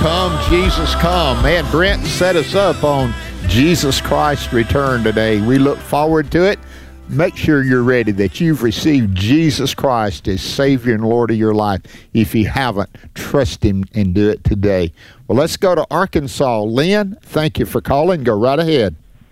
come, Jesus come. Man, Brent set us up on Jesus Christ's return today. We look forward to it. Make sure you're ready, that you've received Jesus Christ as Savior and Lord of your life. If you haven't, trust Him and do it today. Well, let's go to Arkansas. Lynn, thank you for calling. Go right ahead.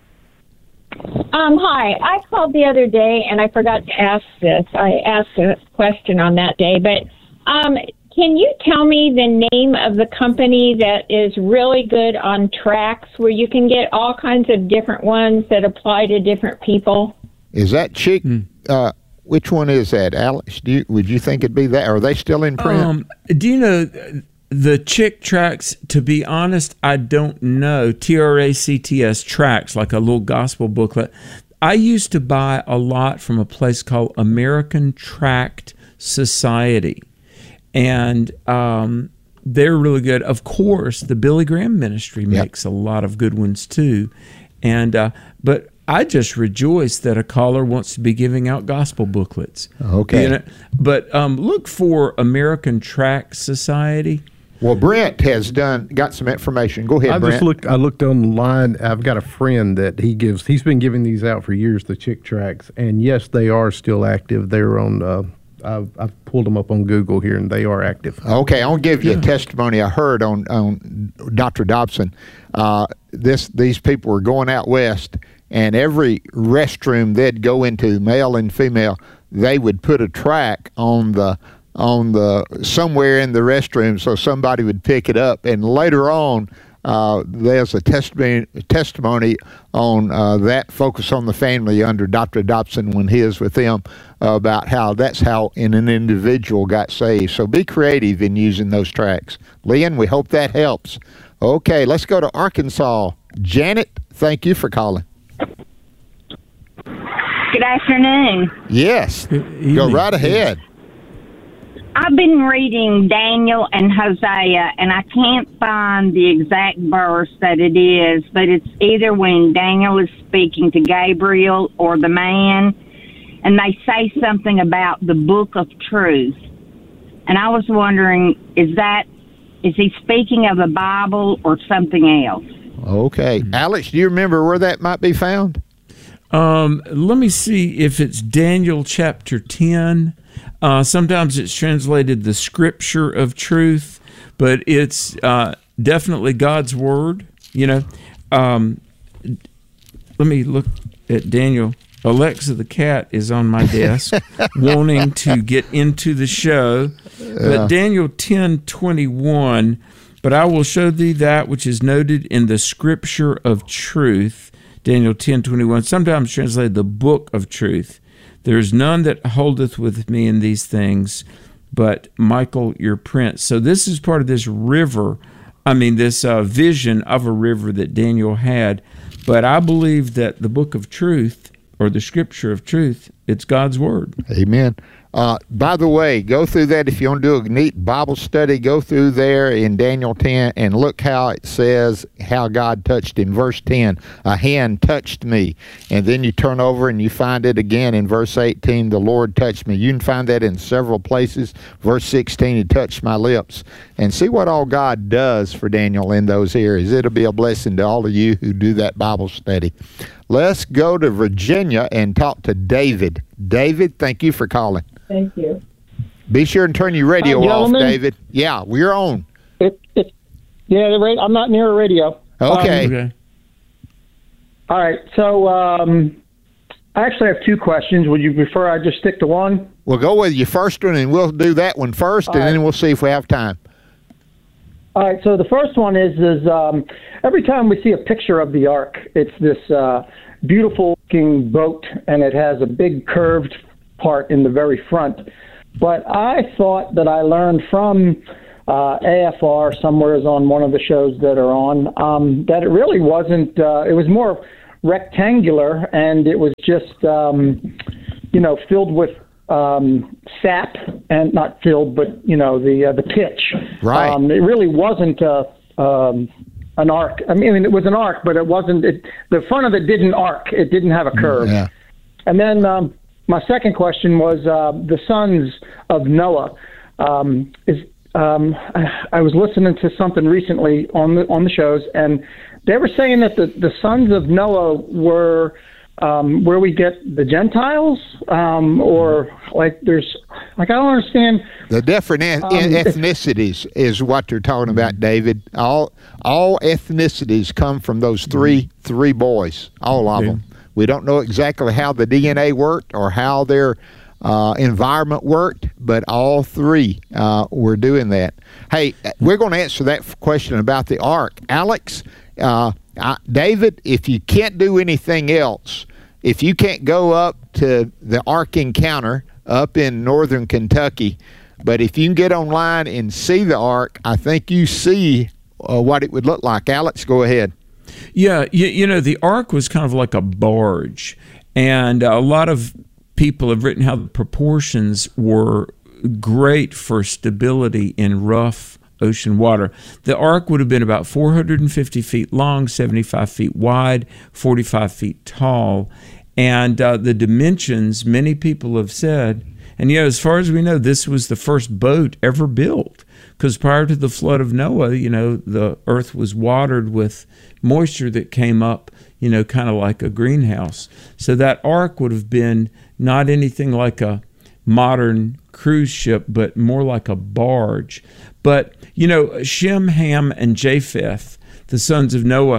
Hi. I called the other day, and I forgot to ask this. I asked a question on that day, but can you tell me the name of the company that is really good on tracks, where you can get all kinds of different ones that apply to different people? Is that Chick? Which one is that, Alex? Would you think it'd be that? Are they still in print? Do you know the Chick tracks? To be honest, I don't know. TRACTS tracks, like a little gospel booklet. I used to buy a lot from a place called American Tract Society, and they're really good. Of course, the Billy Graham Ministry makes a lot of good ones too, and but I just rejoice that a caller wants to be giving out gospel booklets. Okay. You know? But look for American Tract Society. Well, Brent has got some information. Go ahead, Brent. I looked online. I've got a friend that he's been giving these out for years, the Chick tracts, and yes, they are still active. They're on, I've pulled them up on Google here, and they are active. Okay, I'll give you a testimony I heard on Dr. Dobson. These people were going out west, and every restroom they'd go into, male and female, they would put a track on the somewhere in the restroom so somebody would pick it up. And later on, there's a testimony on that Focus on the Family under Dr. Dobson when he is with them, about how that's how an individual got saved. So be creative in using those tracks. Lynn, we hope that helps. Okay, let's go to Arkansas. Janet, thank you for calling. Good afternoon. Yes, go right ahead. I've been reading Daniel and Hosea, and I can't find the exact verse that it is, but it's either when Daniel is speaking to Gabriel or the man, and they say something about the book of truth. And I was wondering, is he speaking of the Bible or something else? Okay. Alex, do you remember where that might be found? Let me see if it's Daniel chapter 10. Sometimes it's translated the scripture of truth, but it's definitely God's word. You know, let me look at Daniel. Alexa the cat is on my desk wanting to get into the show. But Daniel 10:21, but I will show thee that which is noted in the scripture of truth. Daniel 10:21, sometimes translated the book of truth. There is none that holdeth with me in these things, but Michael your prince. So this is part of this this vision of a river that Daniel had. But I believe that the book of truth, or the scripture of truth, it's God's word. Amen. By the way, go through that. If you want to do a neat Bible study, go through there in Daniel 10 and look how it says how God touched him. Verse 10, a hand touched me. And then you turn over and you find it again in verse 18, the Lord touched me. You can find that in several places. Verse 16, he touched my lips. And see what all God does for Daniel in those areas. It'll be a blessing to all of you who do that Bible study. Let's go to Virginia and talk to David. David, thank you for calling. Thank you. Be sure and turn your radio off, David. Yeah, we're on. I'm not near a radio. Okay. All right. So I actually have two questions. Would you prefer I just stick to one? We'll go with your first one, and we'll do that one first, and then we'll see if we have time. All right. So the first one is every time we see a picture of the Ark, it's this beautiful-looking boat, and it has a big curved part in the very front. But I thought that I learned from AFR, somewhere is on one of the shows that are on, that it really wasn't, it was more rectangular, and it was just, filled with sap, and not filled, but, the pitch. Right. It really wasn't an arc. I mean, it was an arc, but it wasn't, the front of it didn't arc. It didn't have a curve. Yeah. And then my second question was the sons of Noah. I was listening to something recently on the shows, and they were saying that the sons of Noah were where we get the Gentiles, or like there's like I don't understand. The different ethnicities is what they're talking about, David. All ethnicities come from those three boys, all of them. We don't know exactly how the DNA worked or how their environment worked, but all three were doing that. Hey, we're going to answer that question about the ark. Alex, David, if you can't do anything else, if you can't go up to the Ark Encounter up in northern Kentucky, but if you can get online and see the ark, I think you see what it would look like. Alex, go ahead. Yeah, you know, the ark was kind of like a barge, and a lot of people have written how the proportions were great for stability in rough ocean water. The ark would have been about 450 feet long, 75 feet wide, 45 feet tall, and the dimensions, many people have said, and you know, as far as we know, this was the first boat ever built, because prior to the flood of Noah, you know, the earth was watered with moisture that came up, you know, kind of like a greenhouse. So that ark would have been not anything like a modern cruise ship, but more like a barge. But, you know, Shem, Ham, and Japheth, the sons of Noah,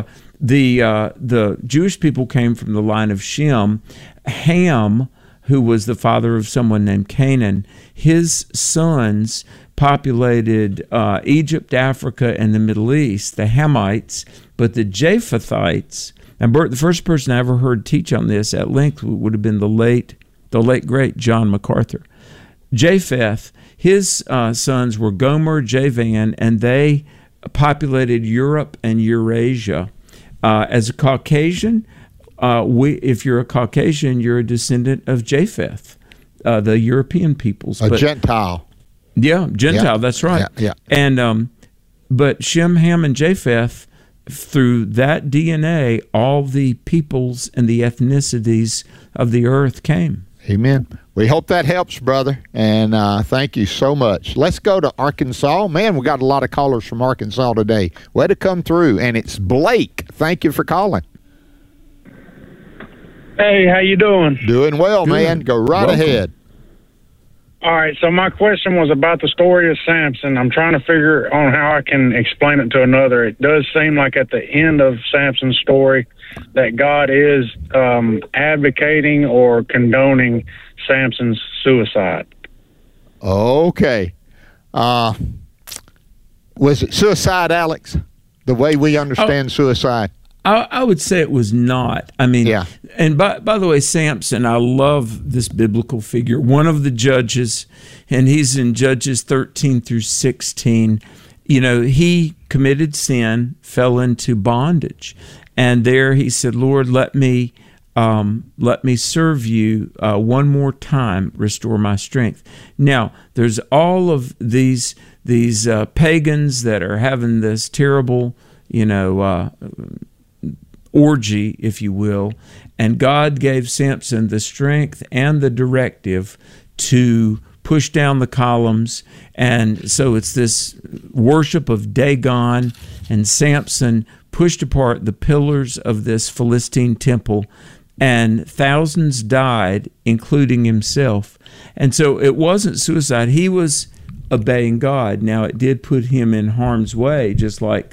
the Jewish people came from the line of Shem. Ham, who was the father of someone named Canaan, his sons populated Egypt, Africa, and the Middle East, the Hamites. But the Japhethites, and Bert, the first person I ever heard teach on this at length would have been the late great John MacArthur. Japheth, his sons were Gomer, Javan, and they populated Europe and Eurasia. As a Caucasian, if you're a Caucasian, you're a descendant of Japheth, the European peoples. A Gentile. Yeah, Gentile, yeah, that's right. Yeah. And but Shem, Ham, and Japheth, through that DNA, all the peoples and the ethnicities of the earth came. Amen. We hope that helps, brother, and thank you so much. Let's go to Arkansas. Man, we got a lot of callers from Arkansas today. Way to come through, and it's Blake. Thank you for calling. Hey, how you doing? Doing well, Good. man. Go right ahead. All right, so my question was about the story of Samson. I'm trying to figure on how I can explain it to another. It does seem like at the end of Samson's story that God is advocating or condoning Samson's suicide. Okay. Was it suicide, Alex? The way we understand suicide? I would say it was not. I mean, yeah. And by the way, Samson, I love this biblical figure. One of the judges, and he's in Judges 13 through 16. You know, he committed sin, fell into bondage. And there he said, Lord, let me serve you one more time, restore my strength. Now, there's all of these pagans that are having this terrible, orgy, if you will, and God gave Samson the strength and the directive to push down the columns, and so it's this worship of Dagon, and Samson pushed apart the pillars of this Philistine temple, and thousands died, including himself. And so it wasn't suicide. He was obeying God. Now, it did put him in harm's way, just like,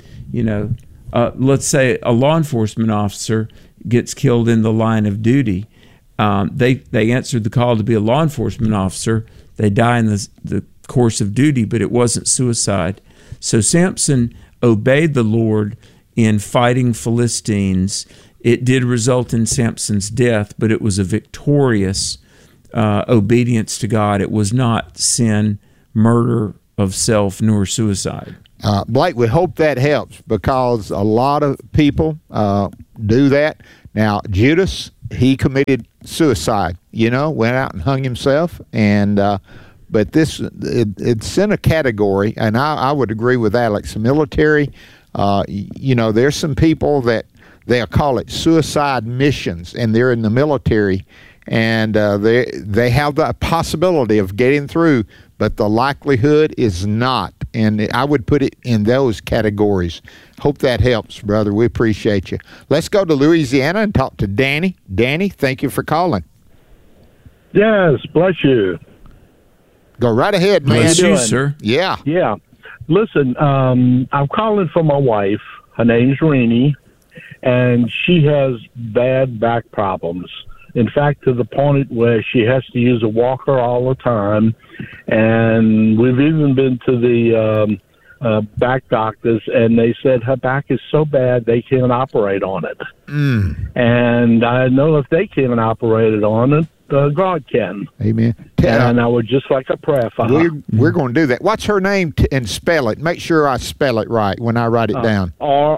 let's say a law enforcement officer gets killed in the line of duty. They answered the call to be a law enforcement officer. They die in the course of duty, but it wasn't suicide. So Samson obeyed the Lord in fighting Philistines. It did result in Samson's death, but it was a victorious obedience to God. It was not sin, murder of self, nor suicide. Blake, we hope that helps, because a lot of people do that. Now, Judas, he committed suicide, went out and hung himself. And but it's in a category, and I would agree with Alex, the military. There's some people that they'll call it suicide missions, and they're in the military, and they have the possibility of getting through, but the likelihood is not. And I would put it in those categories. Hope that helps, brother. We appreciate you. Let's go to Louisiana and talk to Danny. Danny, thank you for calling. Yes, bless you. Go right ahead, man. Bless you, sir. Yeah. Yeah. Listen, I'm calling for my wife. Her name's Renee, and she has bad back problems. In fact, to the point where she has to use a walker all the time. And we've even been to the back doctors, and they said her back is so bad they can't operate on it. And I know if they can't operate it on it, God can. Amen. And I would just like a prayer for her. We're going to do that. What's her name and spell it? Make sure I spell it right when I write it down.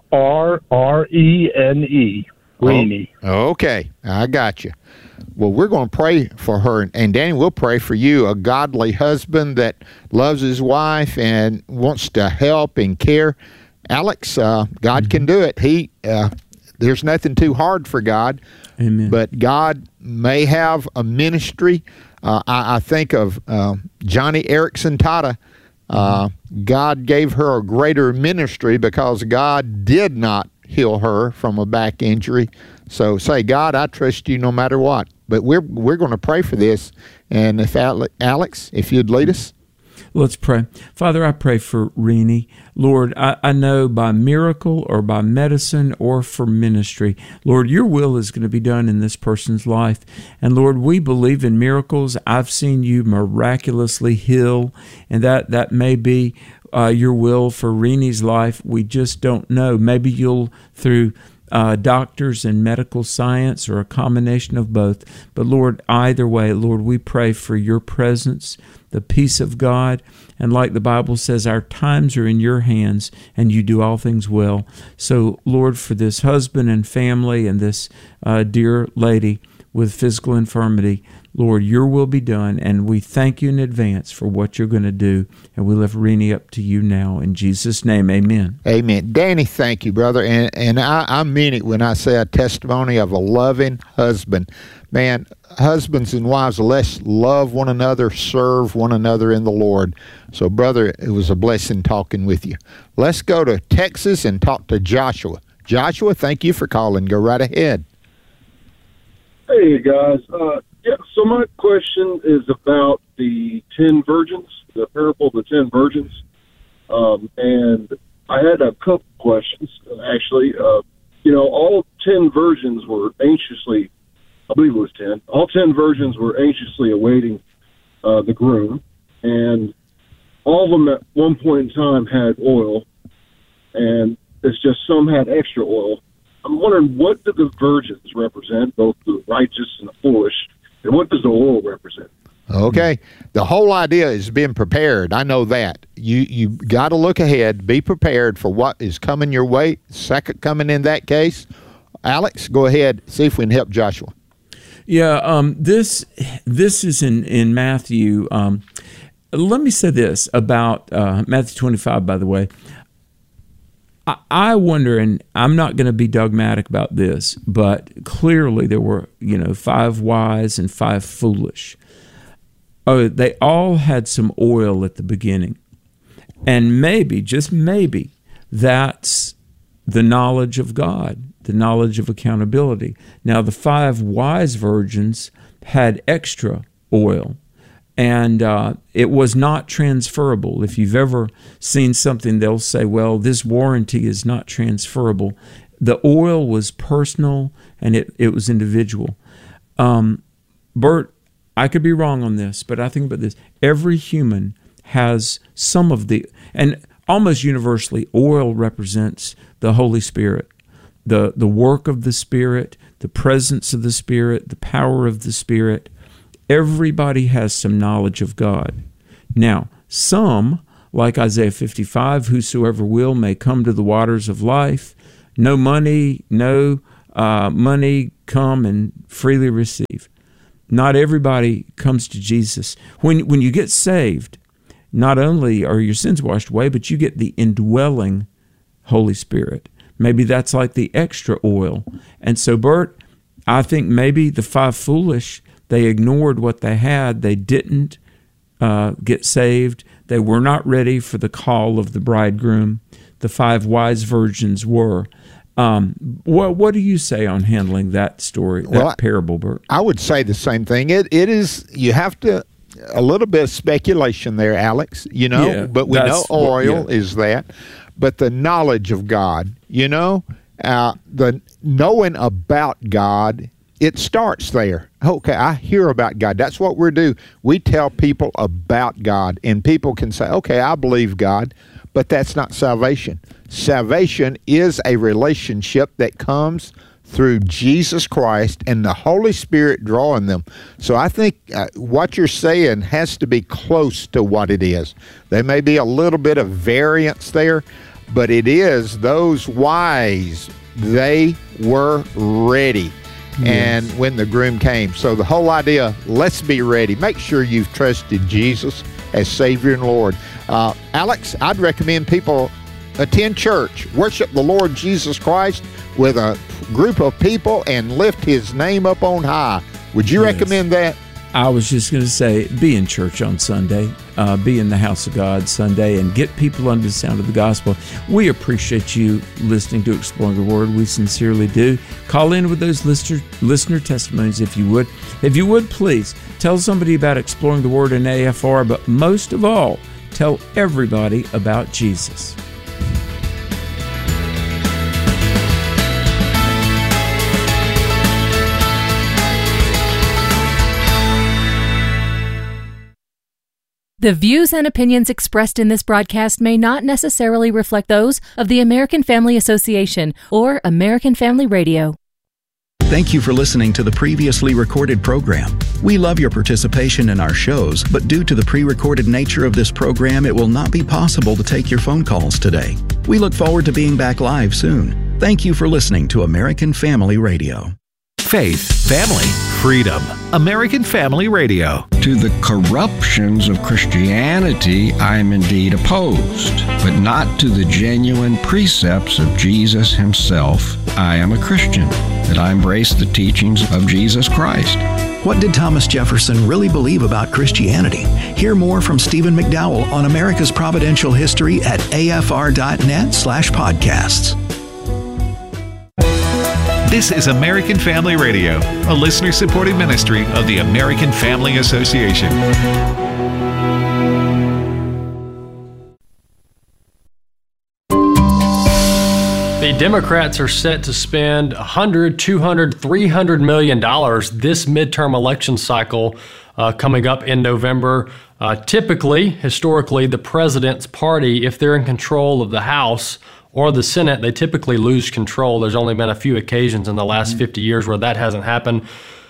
Rene. Renee. Okay, I got you. Well, we're going to pray for her, and Danny, we'll pray for you, a godly husband that loves his wife and wants to help and care. Alex, God can do it. There's nothing too hard for God. Amen. But God may have a ministry. I think of Johnny Erickson Tata. God gave her a greater ministry because God did not heal her from a back injury. So say, God, I trust you no matter what. But we're going to pray for this. And if Alex, if you'd lead us. Let's pray. Father, I pray for Renee. Lord, I know by miracle or by medicine or for ministry, Lord, your will is going to be done in this person's life. And Lord, we believe in miracles. I've seen you miraculously heal, and that may be your will for Renee's life. We just don't know. Maybe you'll, through doctors and medical science, or a combination of both. But Lord, either way, Lord, we pray for your presence, the peace of God. And like the Bible says, our times are in your hands, and you do all things well. So Lord, for this husband and family and this dear lady with physical infirmity, Lord, your will be done, and we thank you in advance for what you're going to do, and we lift Renee up to you now. In Jesus' name, amen. Amen. Danny, thank you, brother. And I mean it when I say a testimony of a loving husband. Man, husbands and wives, let's love one another, serve one another in the Lord. So, brother, it was a blessing talking with you. Let's go to Texas and talk to Joshua. Joshua, thank you for calling. Go right ahead. Hey, guys. So my question is about the 10 virgins, the parable of the 10 virgins. And I had a couple questions, actually. All 10 virgins were anxiously, I believe it was 10, all 10 virgins were anxiously awaiting the groom. And all of them at one point in time had oil, and it's just some had extra oil. I'm wondering, what do the virgins represent, both the righteous and the foolish? And what does the oil represent? Okay. The whole idea is being prepared. I know that. You got to look ahead, be prepared for what is coming your way, second coming in that case. Alex, go ahead, see if we can help Joshua. Yeah, this is in Matthew. Let me say this about Matthew 25, by the way. I wonder, and I'm not going to be dogmatic about this, but clearly there were, 5 wise and 5 foolish. Oh, they all had some oil at the beginning. And maybe, just maybe, that's the knowledge of God, the knowledge of accountability. Now, the 5 wise virgins had extra oil. And it was not transferable. If you've ever seen something, they'll say, well, this warranty is not transferable. The oil was personal, and it was individual. Bert, I could be wrong on this, but I think about this. Every human has some of the, and almost universally, oil represents the Holy Spirit, the work of the Spirit, the presence of the Spirit, the power of the Spirit. Everybody has some knowledge of God. Now, some, like Isaiah 55, whosoever will may come to the waters of life. No money, money, come and freely receive. Not everybody comes to Jesus. When you get saved, not only are your sins washed away, but you get the indwelling Holy Spirit. Maybe that's like the extra oil. And so, Bert, I think maybe the 5 foolish, they ignored what they had. They didn't get saved. They were not ready for the call of the bridegroom. The 5 wise virgins were. What do you say on handling that story, that parable, Bert? I would say the same thing. It is, you have to, a little bit of speculation there, Alex, but we know oil is that. But the knowledge of God, the knowing about God, it starts there. Okay, I hear about God. That's what we do. We tell people about God, and people can say, okay, I believe God, but that's not salvation. Salvation is a relationship that comes through Jesus Christ and the Holy Spirit drawing them. So I think what you're saying has to be close to what it is. There may be a little bit of variance there, but it is those wise, they were ready. Yes. And when the groom came. So the whole idea, let's be ready. Make sure you've trusted Jesus as Savior and Lord. Alex, I'd recommend people attend church, worship the Lord Jesus Christ with a group of people and lift His name up on high. Would you recommend that? I was just going to say, be in church on Sunday, be in the house of God Sunday, and get people under the sound of the gospel. We appreciate you listening to Exploring the Word. We sincerely do. Call in with those listener testimonies if you would. If you would, please tell somebody about Exploring the Word in AFR, but most of all, tell everybody about Jesus. The views and opinions expressed in this broadcast may not necessarily reflect those of the American Family Association or American Family Radio. Thank you for listening to the previously recorded program. We love your participation in our shows, but due to the pre-recorded nature of this program, it will not be possible to take your phone calls today. We look forward to being back live soon. Thank you for listening to American Family Radio. Faith, family, freedom. American Family Radio. To the corruptions of Christianity, I am indeed opposed, but not to the genuine precepts of Jesus Himself. I am a Christian, that I embrace the teachings of Jesus Christ. What did Thomas Jefferson really believe about Christianity? Hear more from Stephen McDowell on America's Providential History at afr.net/podcasts. This is American Family Radio, a listener-supported ministry of the American Family Association. The Democrats are set to spend $100, $200, $300 million this midterm election cycle coming up in November. Typically, historically, the president's party, if they're in control of the House or the Senate, they typically lose control. There's only been a few occasions in the last 50 years where that hasn't happened.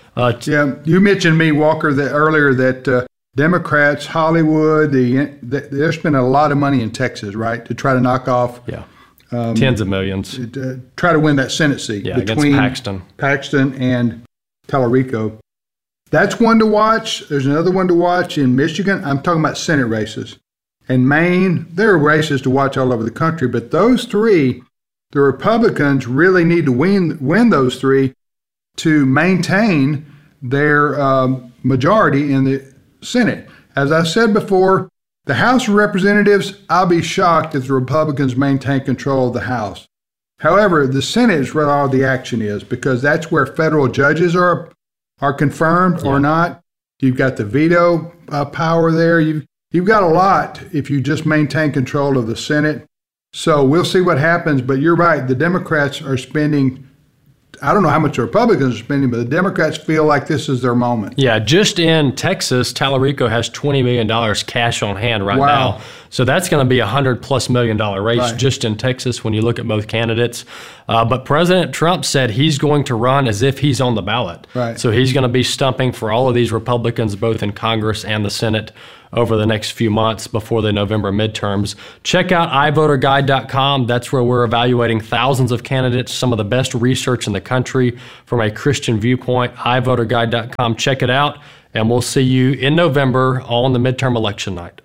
You mentioned me, Walker, earlier that Democrats, Hollywood, they're spending a lot of money in Texas, right, to try to knock off tens of millions. Try to win that Senate seat between Paxton and Tallarico. That's one to watch. There's another one to watch in Michigan. I'm talking about Senate races. In Maine, there are races to watch all over the country, but those three, the Republicans really need to win those three to maintain their majority in the Senate. As I said before, the House of Representatives, I'll be shocked if the Republicans maintain control of the House. However, the Senate is where all the action is, because that's where federal judges are confirmed or not. You've got the veto power there. You've got a lot if you just maintain control of the Senate. So we'll see what happens. But you're right. The Democrats are spending, I don't know how much the Republicans are spending, but the Democrats feel like this is their moment. Yeah, just in Texas, Tallarico has $20 million cash on hand right now. So that's going to be a $100+ million race just in Texas when you look at both candidates. But President Trump said he's going to run as if he's on the ballot. So he's going to be stumping for all of these Republicans, both in Congress and the Senate, over the next few months before the November midterms. Check out iVoterGuide.com. That's where we're evaluating thousands of candidates, some of the best research in the country from a Christian viewpoint. iVoterGuide.com. Check it out, and we'll see you in November on the midterm election night.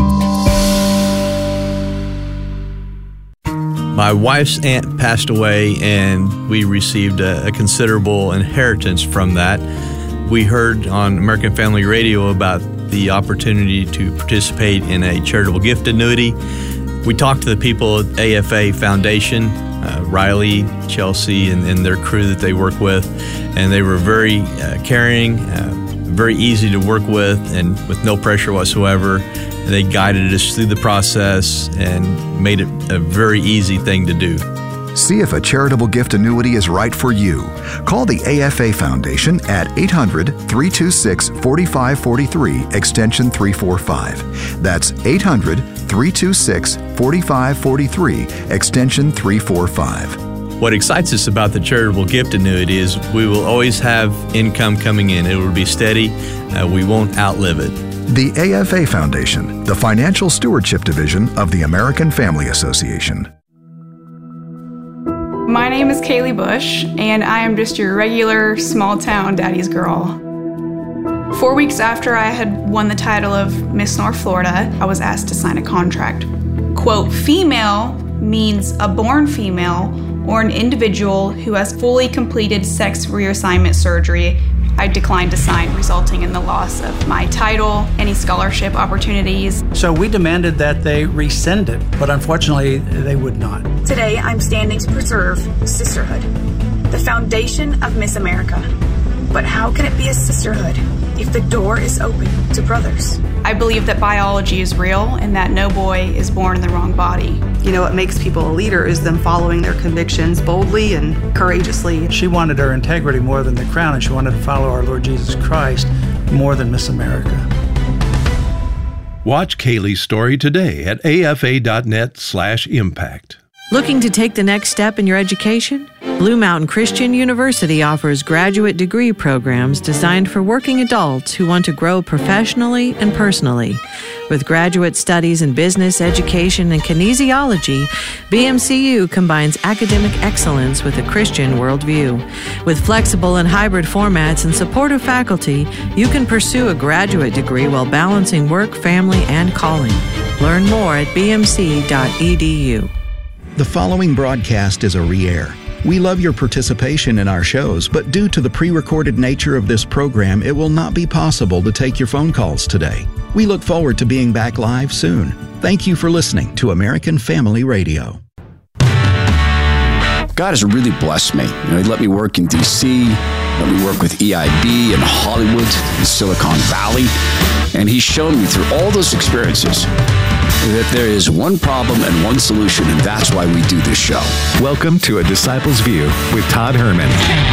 My wife's aunt passed away, and we received a considerable inheritance from that. We heard on American Family Radio about the opportunity to participate in a charitable gift annuity. We talked to the people at AFA Foundation, Riley, Chelsea, and their crew that they work with, and they were very caring, very easy to work with, and with no pressure whatsoever. They guided us through the process and made it a very easy thing to do. See if a charitable gift annuity is right for you. Call the AFA Foundation at 800-326-4543, extension 345. That's 800-326-4543, extension 345. What excites us about the charitable gift annuity is we will always have income coming in. It will be steady. We won't outlive it. The AFA Foundation, the Financial Stewardship Division of the American Family Association. My name is Kaylee Bush, and I am just your regular small-town daddy's girl. 4 weeks after I had won the title of Miss North Florida, I was asked to sign a contract. Quote, female means a born female or an individual who has fully completed sex reassignment surgery. I declined to sign, resulting in the loss of my title, any scholarship opportunities. So we demanded that they rescind it, but unfortunately they would not. Today I'm standing to preserve sisterhood, the foundation of Miss America. But how can it be a sisterhood if the door is open to brothers? I believe that biology is real and that no boy is born in the wrong body. You know, what makes people a leader is them following their convictions boldly and courageously. She wanted her integrity more than the crown, and she wanted to follow our Lord Jesus Christ more than Miss America. Watch Kaylee's story today at afa.net/impact. Looking to take the next step in your education? Blue Mountain Christian University offers graduate degree programs designed for working adults who want to grow professionally and personally. With graduate studies in business, education, and kinesiology, BMCU combines academic excellence with a Christian worldview. With flexible and hybrid formats and supportive faculty, you can pursue a graduate degree while balancing work, family, and calling. Learn more at bmc.edu. The following broadcast is a re-air. We love your participation in our shows, but due to the pre-recorded nature of this program, it will not be possible to take your phone calls today. We look forward to being back live soon. Thank you for listening to American Family Radio. God has really blessed me. He let me work in D.C., let me work with EIB in Hollywood, in Silicon Valley, and He's shown me through all those experiences that there is one problem and one solution, and that's why we do this show. Welcome to A Disciple's View with Todd Herman.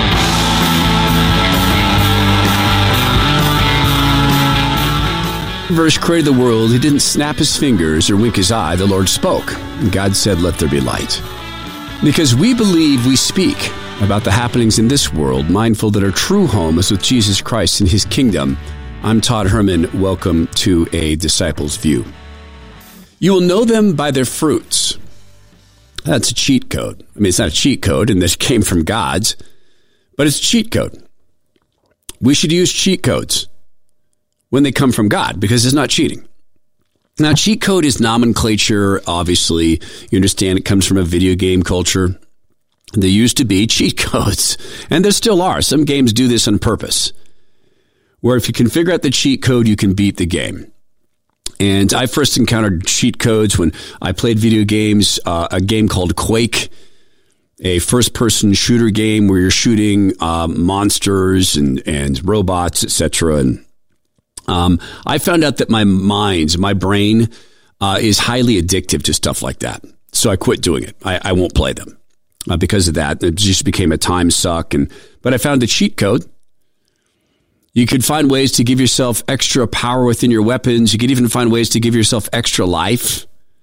Verse created the world, He didn't snap His fingers or wink His eye. The Lord spoke, and God said, "Let there be light." Because we believe, we speak about the happenings in this world, mindful that our true home is with Jesus Christ and His kingdom. I'm Todd Herman. Welcome to A Disciple's View. You will know them by their fruits. That's a cheat code. I mean, it's not a cheat code, and this came from God's, but it's a cheat code. We should use cheat codes when they come from God, because it's not cheating. Now, cheat code is nomenclature, obviously. You understand it comes from a video game culture. There used to be cheat codes, and there still are. Some games do this on purpose, where if you can figure out the cheat code, you can beat the game. And I first encountered cheat codes when I played video games, a game called Quake, a first-person shooter game where you're shooting monsters and robots, etc. And I found out that my brain is highly addictive to stuff like that. So I quit doing it. I won't play them because of that. It just became a time suck. But I found the cheat code. You could find ways to give yourself extra power within your weapons. You could even find ways to give yourself extra life.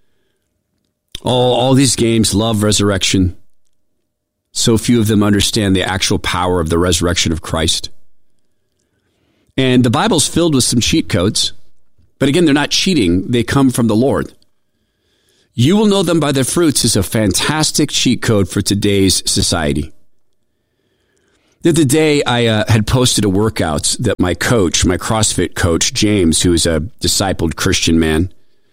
All these games love resurrection. So few of them understand the actual power of the resurrection of Christ. And the Bible's filled with some cheat codes. But again, they're not cheating. They come from the Lord. You will know them by their fruits is a fantastic cheat code for today's society. The other day, I had posted a workout that my coach, my CrossFit coach, James, who is a discipled Christian man,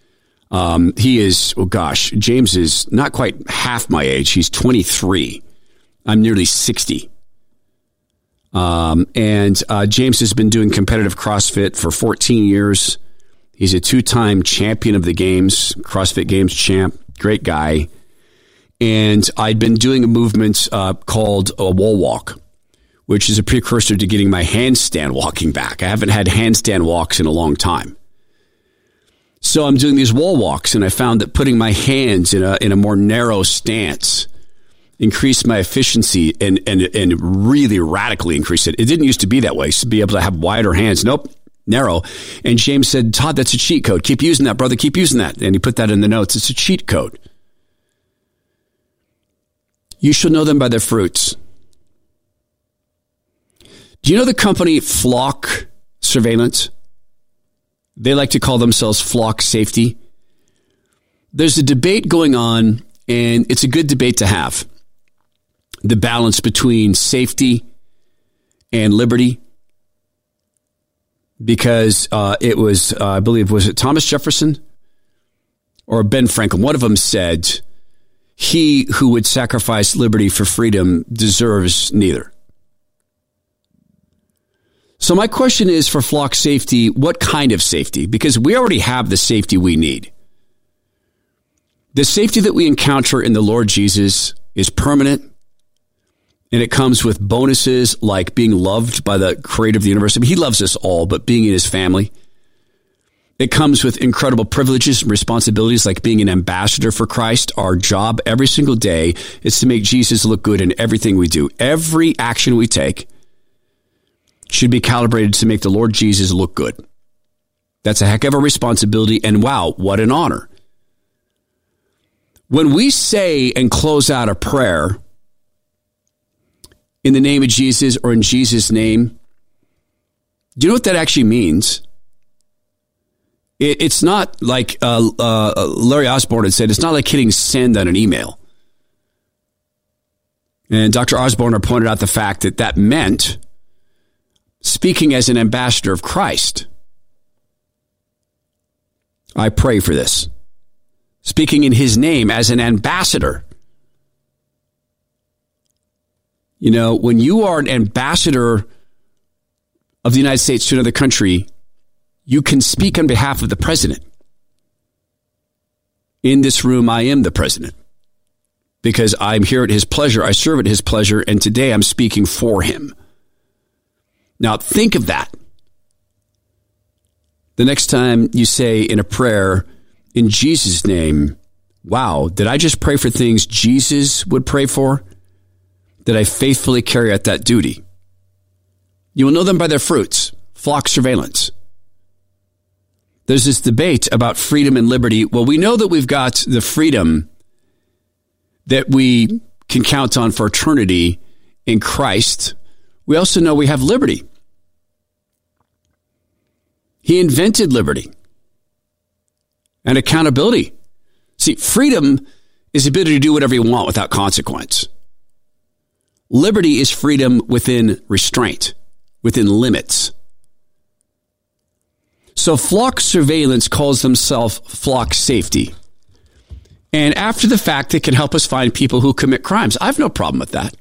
James is not quite half my age. He's 23. I'm nearly 60. And James has been doing competitive CrossFit for 14 years. He's a 2-time champion of the games, CrossFit Games champ. Great guy. And I'd been doing a movement called a wall walk, which is a precursor to getting my handstand walking back. I haven't had handstand walks in a long time. So I'm doing these wall walks, and I found that putting my hands in a more narrow stance increased my efficiency and really radically increased it. It didn't used to be that way. To be able to have wider hands. Nope, narrow. And James said, Todd, that's a cheat code. Keep using that, brother. Keep using that. And he put that in the notes. It's a cheat code. You shall know them by their fruits. Do you know the company Flock Surveillance? They like to call themselves Flock Safety. There's a debate going on, and it's a good debate to have. The balance between safety and liberty. Because it was, I believe, was it Thomas Jefferson or Ben Franklin? One of them said, he who would sacrifice liberty for freedom deserves neither. So my question is for Flock Safety, what kind of safety? Because we already have the safety we need. The safety that we encounter in the Lord Jesus is permanent, and it comes with bonuses like being loved by the creator of the universe. I mean, he loves us all, but being in his family. It comes with incredible privileges and responsibilities like being an ambassador for Christ. Our job every single day is to make Jesus look good in everything we do. Every action we take should be calibrated to make the Lord Jesus look good. That's a heck of a responsibility, and wow, what an honor. When we say and close out a prayer in the name of Jesus or in Jesus' name, do you know what that actually means? It's not like Larry Osborne had said, it's not like hitting send on an email. And Dr. Osborne pointed out the fact that that meant speaking as an ambassador of Christ. I pray for this. Speaking in his name as an ambassador. You know, when you are an ambassador of the United States to another country, you can speak on behalf of the president. In this room, I am the president because I'm here at his pleasure. I serve at his pleasure, and today I'm speaking for him. Now, think of that. The next time you say in a prayer, in Jesus' name, wow, did I just pray for things Jesus would pray for? Did I faithfully carry out that duty? You will know them by their fruits. Flock Surveillance. There's this debate about freedom and liberty. Well, we know that we've got the freedom that we can count on for eternity in Christ. We also know we have liberty. He invented liberty and accountability. See, freedom is the ability to do whatever you want without consequence. Liberty is freedom within restraint, within limits. So Flock Surveillance calls themselves Flock Safety. And after the fact, they can help us find people who commit crimes. I have no problem with that.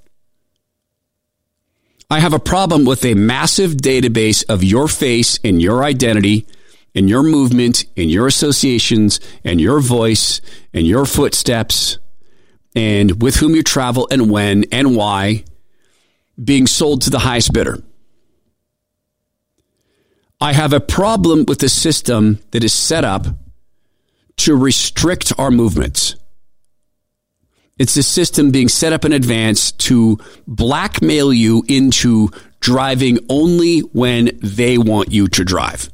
I have a problem with a massive database of your face and your identity and your movement and your associations and your voice and your footsteps and with whom you travel and when and why being sold to the highest bidder. I have a problem with the system that is set up to restrict our movements. It's a system being set up in advance to blackmail you into driving only when they want you to drive.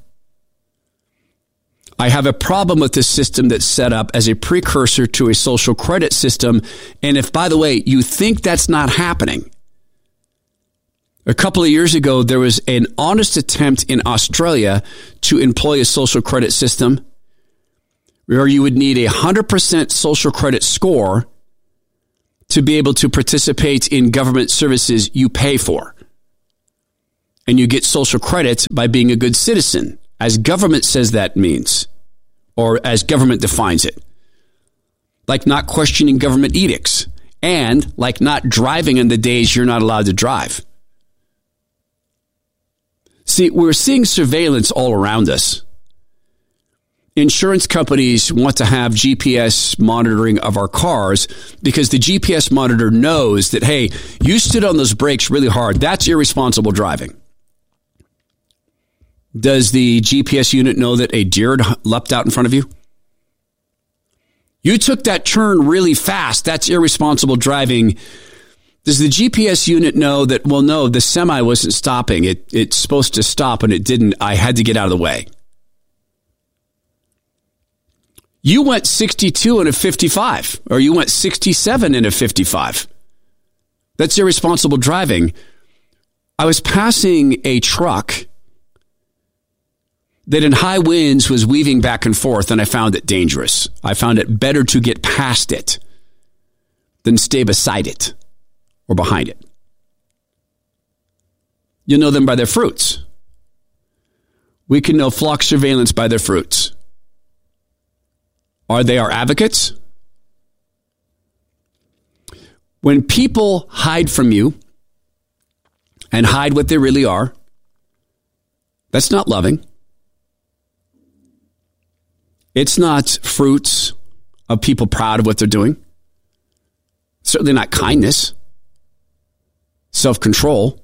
I have a problem with this system that's set up as a precursor to a social credit system. And if, by the way, you think that's not happening, a couple of years ago, there was an honest attempt in Australia to employ a social credit system where you would need a 100% social credit score to be able to participate in government services you pay for. And you get social credit by being a good citizen, as government says that means, or as government defines it. Like not questioning government edicts, and like not driving on the days you're not allowed to drive. See, we're seeing surveillance all around us. Insurance companies want to have GPS monitoring of our cars because the GPS monitor knows that, hey, you stood on those brakes really hard. That's irresponsible driving. Does the GPS unit know that a deer leapt out in front of you? You took that turn really fast. That's irresponsible driving. Does the GPS unit know that, well, no, the semi wasn't stopping. It's supposed to stop and it didn't. I had to get out of the way. You went 62 in a 55, or you went 67 in a 55. That's irresponsible driving. I was passing a truck that in high winds was weaving back and forth, and I found it dangerous. I found it better to get past it than stay beside it or behind it. You know them by their fruits. We can know flock surveillance by their fruits. Are they our advocates? When people hide from you and hide what they really are, that's not loving. It's not fruits of people proud of what they're doing. Certainly not kindness, self-control.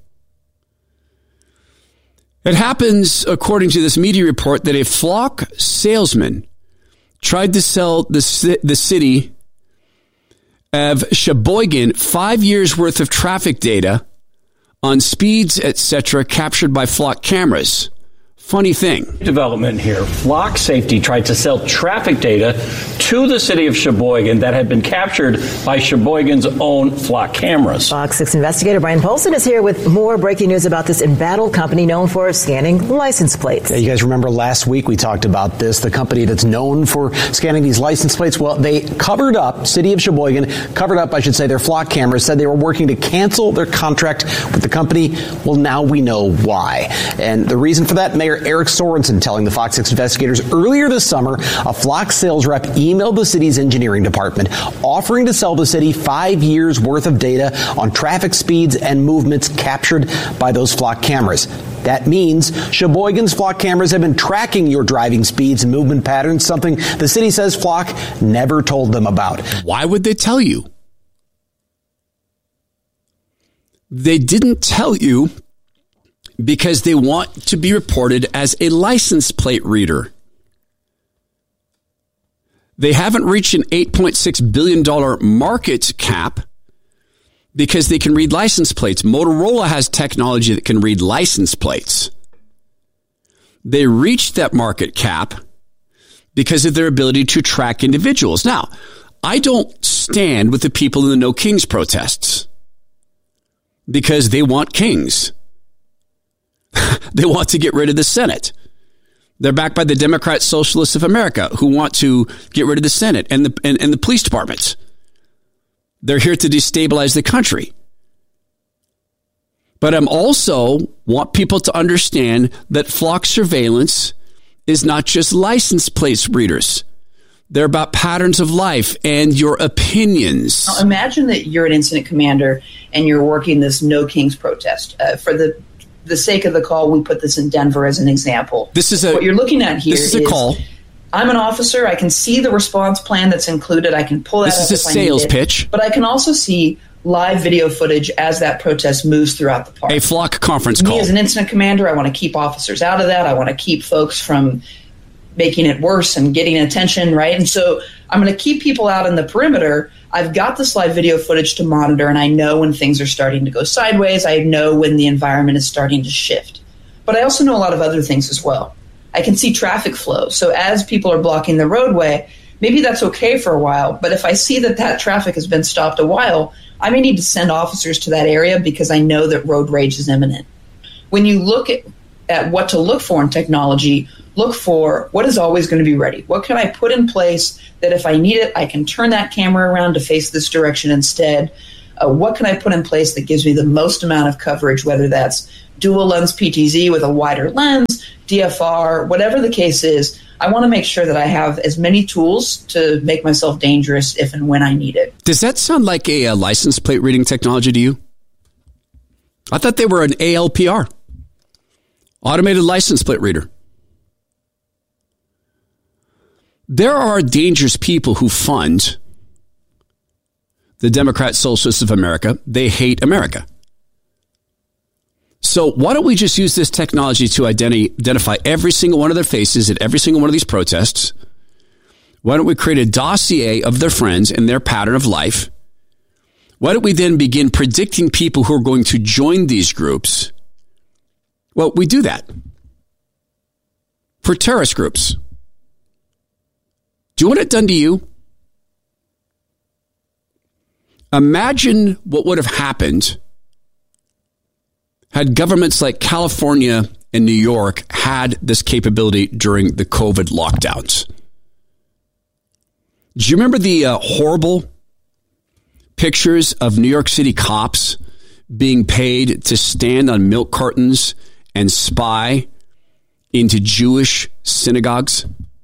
It happens, according to this media report, that a flock salesman tried to sell the city of Sheboygan 5 years worth of traffic data on speeds, etc., captured by flock cameras. Funny thing. Development here. Flock Safety tried to sell traffic data to the city of Sheboygan that had been captured by Sheboygan's own flock cameras. Fox 6 investigator Brian Polson is here with more breaking news about this embattled company known for scanning license plates. Yeah, you guys remember last week we talked about this, the company that's known for scanning these license plates. Well, they covered up, city of Sheboygan, covered up, I should say, their flock cameras, said they were working to cancel their contract with the company. Well, now we know why. And the reason for that, Mayor Eric Sorensen telling the Fox 6 investigators earlier this summer, a flock sales rep emailed the city's engineering department offering to sell the city 5 years worth of data on traffic speeds and movements captured by those flock cameras. That means Sheboygan's flock cameras have been tracking your driving speeds and movement patterns, something the city says Flock never told them about. Why would they tell you? They didn't tell you because they want to be reported as a license plate reader. They haven't reached an $8.6 billion market cap because they can read license plates. Motorola has technology that can read license plates. They reached that market cap because of their ability to track individuals. Now, I don't stand with the people in the No Kings protests because they want kings. They want to get rid of the Senate. They're backed by the Democrat Socialists of America who want to get rid of the Senate and the police departments. They're here to destabilize the country. But I'm also want people to understand that flock surveillance is not just license plate readers. They're about patterns of life and your opinions. Now imagine that you're an incident commander and you're working this No Kings protest. For the sake of the call, we put this in Denver as an example. What you're looking at here is a call. I'm an officer. I can see the response plan that's included. I can pull that up. This is a sales pitch. But I can also see live video footage as that protest moves throughout the park. A flock conference call. Me as an incident commander, I want to keep officers out of that. I want to keep folks from making it worse and getting attention, right? And so I'm going to keep people out in the perimeter. I've got this live video footage to monitor, and I know when things are starting to go sideways. I know when the environment is starting to shift. But I also know a lot of other things as well. I can see traffic flow. So as people are blocking the roadway, maybe that's okay for a while. But if I see that traffic has been stopped a while, I may need to send officers to that area because I know that road rage is imminent. When you look at what to look for in technology, look for what is always going to be ready. What can I put in place that if I need it, I can turn that camera around to face this direction instead? What can I put in place that gives me the most amount of coverage, whether that's dual lens PTZ with a wider lens, DFR, whatever the case is. I want to make sure that I have as many tools to make myself dangerous if and when I need it. Does that sound like a license plate reading technology to you? I thought they were an ALPR. Automated license plate reader. There are dangerous people who fund the Democrat Socialists of America. They hate America. So why don't we just use this technology to identify every single one of their faces at every single one of these protests? Why don't we create a dossier of their friends and their pattern of life? Why don't we then begin predicting people who are going to join these groups? Well, we do that for terrorist groups. Do you want it done to you? Imagine what would have happened had governments like California and New York had this capability during the COVID lockdowns. Do you remember the horrible pictures of New York City cops being paid to stand on milk cartons and spy into Jewish synagogues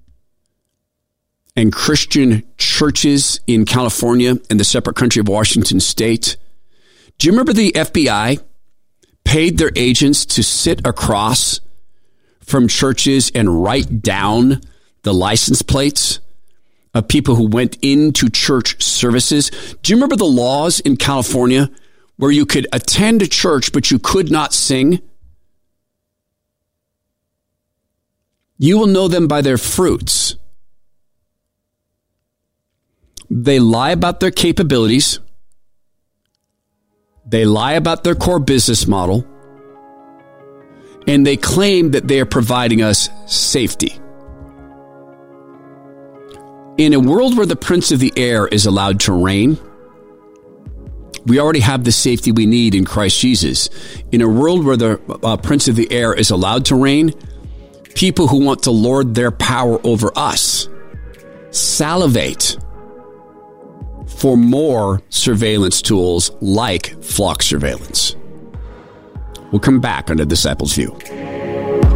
and Christian churches in California and the separate country of Washington State? Do you remember the FBI paid their agents to sit across from churches and write down the license plates of people who went into church services? Do you remember the laws in California where you could attend a church, but you could not sing? You will know them by their fruits. They lie about their capabilities. They lie about their core business model. And they claim that they are providing us safety. In a world where the prince of the air is allowed to reign, we already have the safety we need in Christ Jesus. In a world where the prince of the air is allowed to reign, people who want to lord their power over us salivate for more surveillance tools like flock surveillance. We'll come back on The Disciples' View.